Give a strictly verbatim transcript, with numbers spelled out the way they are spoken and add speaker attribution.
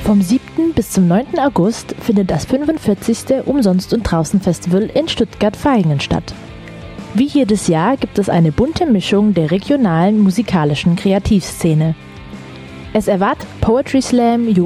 Speaker 1: Vom siebten bis zum neunten August findet das fünfundvierzigste Umsonst- und Draußen-Festival in Stuttgart-Vaihingen statt. Wie jedes Jahr gibt es eine bunte Mischung der regionalen musikalischen Kreativszene. Es erwartet Poetry Slam,